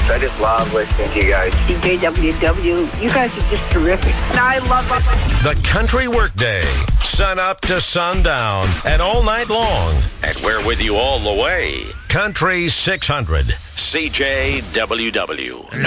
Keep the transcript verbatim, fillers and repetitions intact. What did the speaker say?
I just love listening to you guys. C J W W, you guys are just terrific. And I love it. The Country Workday, sun up to sundown, and all night long. And we're with you all the way. Country six hundred. C J W W.